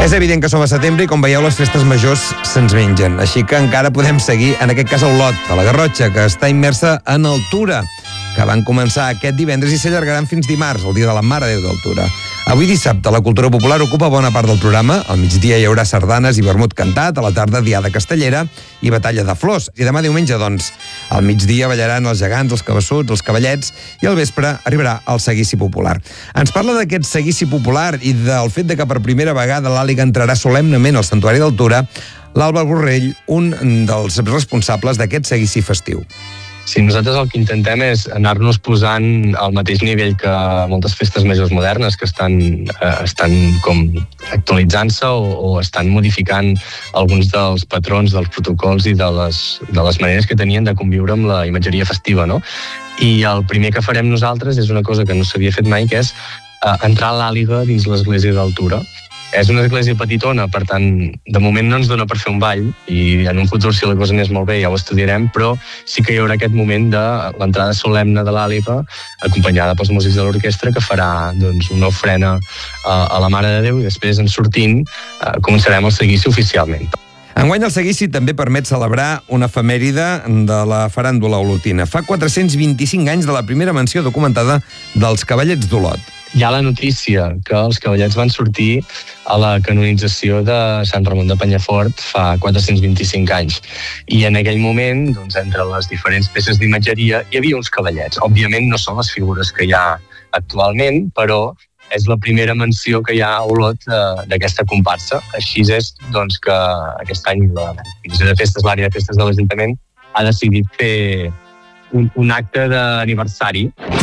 És evident que som a setembre i, com veieu, les festes majors se'ns mengen. Així que encara podem seguir, en aquest cas, a Olot, a la Garrotxa, que està immersa en Altura, que van començar aquest divendres i s'allargaran fins dimarts, el dia de la Mare de Déu d'Altura. Avui dissabte la cultura popular ocupa bona part del programa. Al migdia hi haurà sardanes i vermut cantat, a la tarda diada castellera i batalla de flors. I demà diumenge, doncs, al migdia ballaran els gegants, els cabassuts, els cavallets i al vespre arribarà el seguici popular. Ens parla d'aquest seguici popular i del fet de que per primera vegada l'Àliga entrarà solemnement al Santuari d'Altura, l'Alba Borrell, un dels responsables d'aquest seguici festiu. Sí, nosaltres el que intentem és anar-nos posant al mateix nivell que moltes festes majors modernes que estan com actualitzant-se o estan modificant alguns dels patrons, dels protocols i de les maneres que tenien de conviure amb la imatgeria festiva, no? I el primer que farem nosaltres és una cosa que no s'havia fet mai, que és entrar a l'Àliga dins l'església d'Altura. És una església petitona, per tant, de moment no ens dona per fer un ball, i en un futur, si la cosa anés molt bé, ja ho estudiarem, però sí que hi haurà aquest moment de l'entrada solemne de l'Àliga, acompanyada pels músics de l'orquestra, que farà una ofrena a la Mare de Déu, i després, en sortint, començarem el seguici oficialment. Enguany el seguici també permet celebrar una efemèride de la faràndula olotina. Fa 425 anys de la primera menció documentada dels Cavallets d'Olot. Hi ha la notícia que els Cavallets van sortir a la canonització de Sant Ramon de Penyafort fa 425 anys. I en aquell moment, entre les diferents peces d'imatgeria, hi havia uns cavallets. Òbviament no són les figures que hi ha actualment, però és la primera menció que hi ha a Olot d'aquesta comparsa. Així és que aquest any la Comissió de Festes, l'àrea de festes de l'Ajuntament, ha decidit fer un acte d'aniversari.